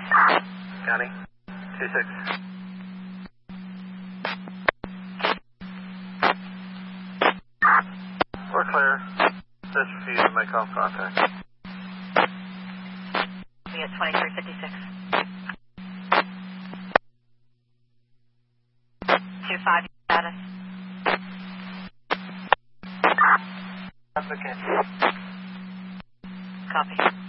County. 26. We're clear. Just refuse to make off contact. We at 2356. 25 status. Applicant. Copy.